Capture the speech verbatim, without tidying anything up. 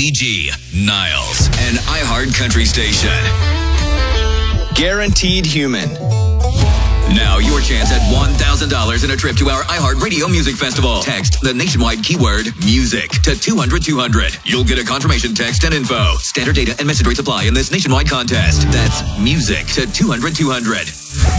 Kenny G, Niles, and iHeart Country Station. Guaranteed Human. Now your chance at one thousand dollars and a trip to our iHeart Radio Music Festival. Text the nationwide keyword music to two hundred two hundred. You'll get a confirmation text and info. Standard data and message rates apply in this nationwide contest. That's music to two hundred two hundred.